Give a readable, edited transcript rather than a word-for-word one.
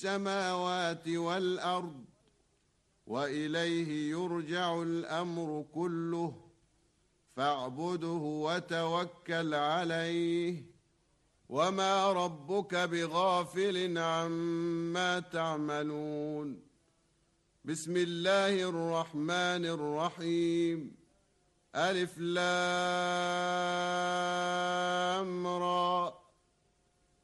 السماوات والأرض وإليه يرجع الأمر كله فاعبده وتوكل عليه وما ربك بغافل عما تعملون. بسم الله الرحمن الرحيم. ألف لام را